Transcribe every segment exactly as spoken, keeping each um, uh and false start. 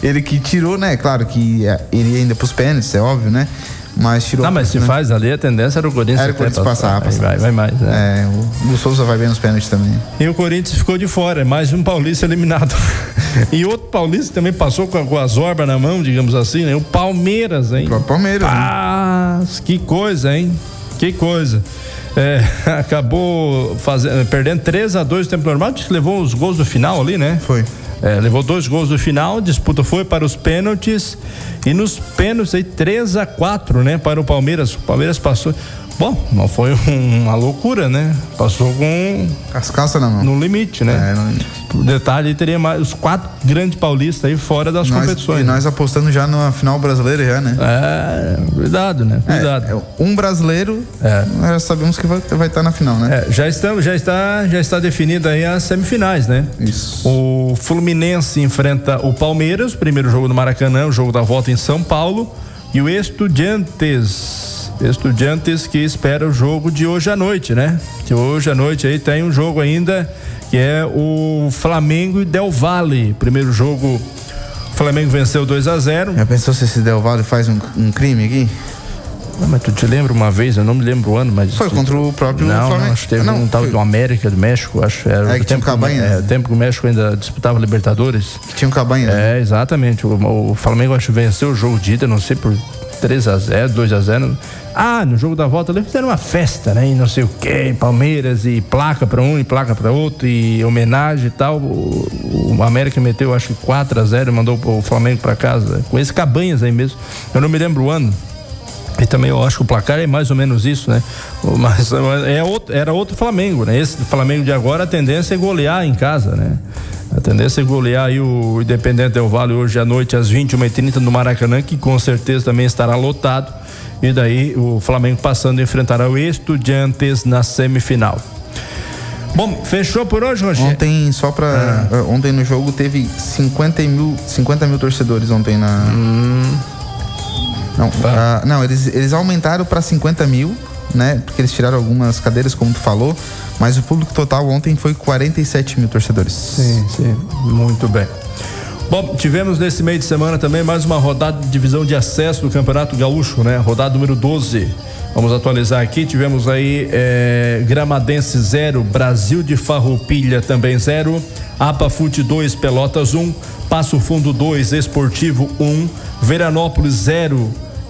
Ele que tirou, né? Claro que ele ia ainda pros pênaltis, é óbvio, né? Mas tirou. Não, mas se né? faz ali, a tendência era o Corinthians. Era o Corinthians passar, passar. Vai, vai mais. É, é o, o Souza vai bem nos pênaltis também. E o Corinthians ficou de fora, mais um paulista eliminado. E outro paulista também passou com a, com a zorba na mão, digamos assim, né? O Palmeiras, hein? O Palmeiras. Ah, hein? Que coisa, hein? Que coisa. É, acabou fazendo, perdendo três a dois no tempo normal, levou os gols do final ali, né? Foi. É, levou dois gols do final, a disputa foi para os pênaltis e nos pênaltis aí três a quatro, né? Para o Palmeiras, o Palmeiras passou, bom, não foi um, uma loucura, né? Passou com as calças na mão. No limite, né? É, no limite. O detalhe, teria mais os quatro grandes paulistas aí fora das nós, competições. E nós apostando já na final brasileira já, né? É, cuidado, né? Cuidado. É, um brasileiro, é. Nós sabemos que vai, vai estar na final, né? É, já estamos, já está, já está definida aí as semifinais, né? Isso. O Fluminense enfrenta o Palmeiras, primeiro jogo no Maracanã, o jogo da volta em São Paulo, e o Estudiantes, Estudiantes que espera o jogo de hoje à noite, né? Que hoje à noite aí tem um jogo ainda que é o Flamengo e Del Valle. Primeiro jogo, o Flamengo venceu dois a zero. Já pensou se esse Del Valle faz um, um crime aqui? Não, mas tu te lembra uma vez, eu não me lembro o ano, mas... Foi contra o próprio não, Flamengo. Não, acho que teve não, um tal foi... do América, do México, acho que era... É, que tinha um Cabanha. É, o tempo que o México ainda disputava Libertadores. Que tinha um Cabanha. É, exatamente. O, o Flamengo, acho que venceu o jogo de ida, não sei, por três a zero, dois a zero. Ah, no jogo da volta ali fizeram uma festa, né? E não sei o quê, Palmeiras e placa pra um e placa pra outro e homenagem e tal. O, o América meteu, acho que quatro a zero e mandou o Flamengo pra casa. Com esse Cabanhas aí mesmo. Eu não me lembro o ano. E também eu acho que o placar é mais ou menos isso, né? Mas é outro, era outro Flamengo, né? Esse Flamengo de agora, a tendência é golear em casa, né? A tendência é golear aí o Independente Del Valle hoje à noite às vinte e uma e trinta no Maracanã, que com certeza também estará lotado. E daí o Flamengo passando enfrentará o Estudiantes na semifinal. Bom, fechou por hoje, Roger? Ontem, só pra... Ah. Ontem no jogo teve cinquenta mil, cinquenta mil torcedores ontem na... Hum. Não, ah. uh, não eles, eles aumentaram para cinquenta mil, né? Porque eles tiraram algumas cadeiras, como tu falou, mas o público total ontem foi quarenta e sete mil torcedores. Sim, sim, muito bem. Bom, tivemos nesse meio de semana também mais uma rodada de divisão de acesso do Campeonato Gaúcho, né? Rodada número doze. Vamos atualizar aqui, tivemos aí é, Gramadense zero, Brasil de Farroupilha também zero, Apafute dois, Pelotas um, Passo Fundo dois, Esportivo um, Veranópolis zero,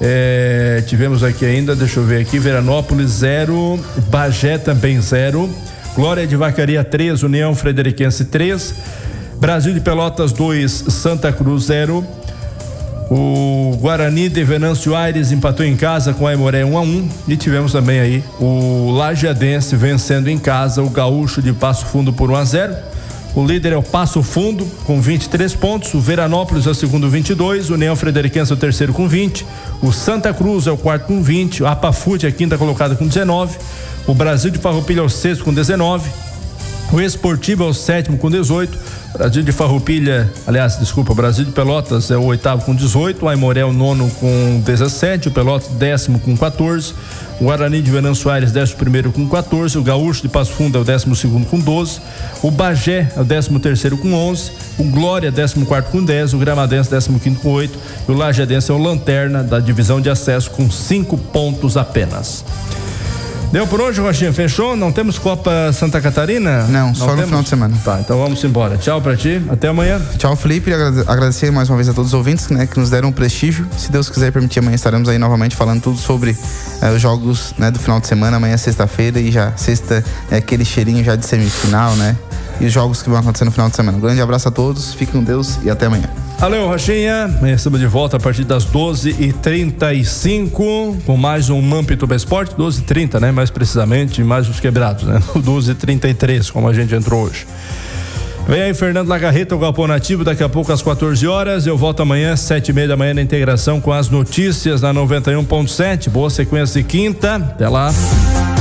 é, tivemos aqui ainda, deixa eu ver aqui, Veranópolis zero, Bagé também zero, Glória de Vacaria três, União Frederiquense três, Brasil de Pelotas dois, Santa Cruz zero, o Guarani de Venâncio Aires empatou em casa com a Aimoré um a um, e tivemos também aí o Lajeadense vencendo em casa o Gaúcho de Passo Fundo por um a zero. O líder é o Passo Fundo com vinte e três pontos, o Veranópolis é o segundo vinte e dois, o União Frederiquense é o terceiro com vinte, o Santa Cruz é o quarto com vinte, o Apafute é a quinta colocada com dezenove, o Brasil de Farroupilha é o sexto com dezenove, o Esportivo é o sétimo com dezoito, Brasil de Farroupilha, aliás, desculpa, o Brasil de Pelotas é o oitavo com dezoito, o Aimoré é o nono com dezessete, o Pelotas décimo com quatorze, o Guarani de Venâncio Aires décimo primeiro com quatorze, o Gaúcho de Passo Fundo é o décimo segundo com doze, o Bagé é o décimo terceiro com onze, o Glória décimo quarto com dez, o Gramadense décimo quinto com oito e o Lajeadense é o lanterna da divisão de acesso com cinco pontos apenas. Deu por hoje, Rochinha? Fechou? Não temos Copa Santa Catarina? Não, Não só temos? No final de semana. Tá, então vamos embora. Tchau pra ti, até amanhã. Tchau, Felipe, agradecer mais uma vez a todos os ouvintes, né, que nos deram um prestígio. Se Deus quiser permitir, amanhã estaremos aí novamente falando tudo sobre eh, os jogos, né, do final de semana. Amanhã é sexta-feira e já sexta é aquele cheirinho já de semifinal, né? E os jogos que vão acontecer no final de semana. Um grande abraço a todos, fiquem com Deus e até amanhã. Valeu, Rochinha. Amanhã estamos de volta a partir das doze e trinta e cinco com mais um Mampituba Esporte, doze e trinta, né? Mais precisamente, mais os quebrados, né? doze e trinta e três, como a gente entrou hoje. Vem aí Fernando Lagarreta, o Galpão Nativo, daqui a pouco às quatorze horas. Eu volto amanhã, sete e meia da manhã, na integração com as notícias na noventa e um ponto sete. Boa sequência de quinta. Até lá.